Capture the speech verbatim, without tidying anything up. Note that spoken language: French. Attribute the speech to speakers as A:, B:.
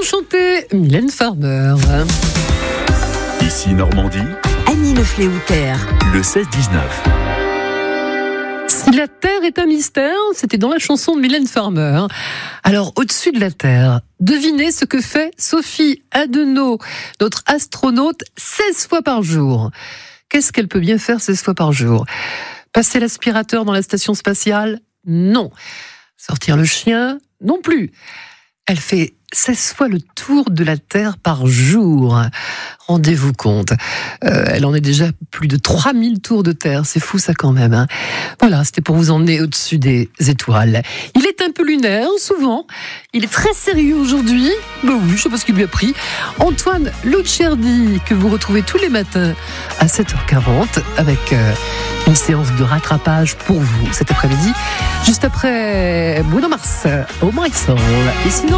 A: chanter Mylène Farmer.
B: Ici Normandie,
C: Annie Le Fléoutère.
B: le seize dix-neuf.
A: Si la Terre est un mystère, c'était dans la chanson de Mylène Farmer. Alors, au-dessus de la Terre, devinez ce que fait Sophie Adenau, notre astronaute, seize fois par jour. Qu'est-ce qu'elle peut bien faire seize fois par jour? Passer l'aspirateur dans la station spatiale? Non. Sortir le chien? Non plus. Elle fait seize fois le tour de la Terre par jour. Rendez-vous compte. Euh, elle en est déjà plus de trois mille tours de Terre. C'est fou ça quand même. Hein. Voilà, c'était pour vous emmener au-dessus des étoiles. Il est un peu lunaire, souvent. Il est très sérieux aujourd'hui. Ben oui, je sais pas ce qu'il lui a pris. Antoine Luccherdi, que vous retrouvez tous les matins à sept heures quarante avec euh, une séance de rattrapage pour vous cet après-midi. Juste après Bruno Mars, au Marisol. Et sinon,